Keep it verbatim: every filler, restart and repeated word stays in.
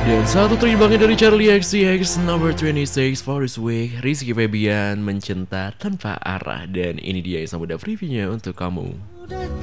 Dan satu terimbangan dari Charlie X C X number twenty-six for this week, Rizky Febian, Mencinta Tanpa Arah. Dan ini dia yang udah previewnya untuk kamu.